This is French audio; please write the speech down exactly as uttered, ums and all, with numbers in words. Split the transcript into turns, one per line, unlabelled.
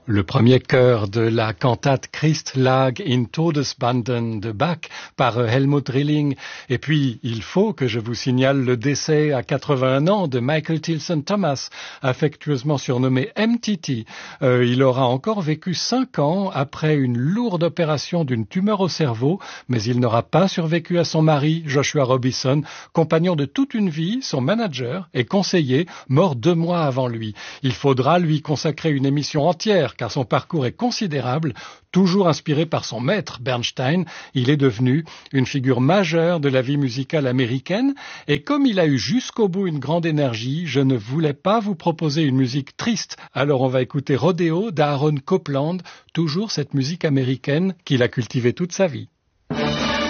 Le premier chœur de la cantate Christ lag in Todesbanden de Bach par Helmut Rilling. Et puis, il faut que je vous signale le décès à quatre-vingt-un ans de Michael Tilson Thomas, affectueusement surnommé M T T. Euh, il aura encore vécu cinq ans après une lourde opération d'une tumeur au cerveau, mais il n'aura pas survécu à son mari, Joshua Robison, compagnon de toute une vie, son manager et conseiller, mort deux mois avant lui. Il faudra lui consacrer une émission entière, car son parcours est considérable. Toujours inspiré par son maître Bernstein, il est devenu une figure majeure de la vie musicale américaine. Et comme il a eu jusqu'au bout une grande énergie, je ne voulais pas vous proposer une musique triste. Alors on va écouter Rodeo d'Aaron Copland, toujours cette musique américaine qu'il a cultivée toute sa vie.